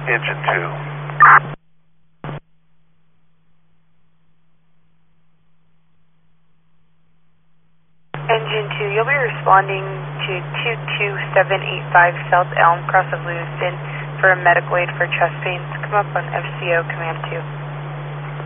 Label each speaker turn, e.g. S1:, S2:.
S1: Engine 2.
S2: Engine 2, you'll be responding to 22785 South Elm, cross of Lewiston, for medical aid for chest pains. Come up on FCO Command 2.